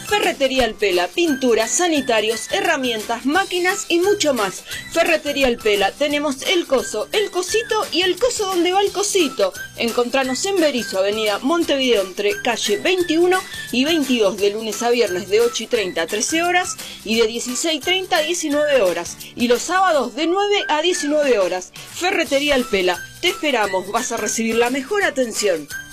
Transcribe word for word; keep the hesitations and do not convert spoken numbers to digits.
Ferretería El Pela, pinturas, sanitarios, herramientas, máquinas y mucho más. Ferretería El Pela, tenemos el coso, el cosito y el coso donde va el cosito. Encontranos en Berisso, avenida Montevideo, entre calle veintiuno y veintidós, de lunes a viernes de ocho y treinta a trece horas y de dieciséis y treinta a diecinueve horas. Y los sábados de nueve a diecinueve horas. Ferretería El Pela, te esperamos, vas a recibir la mejor atención.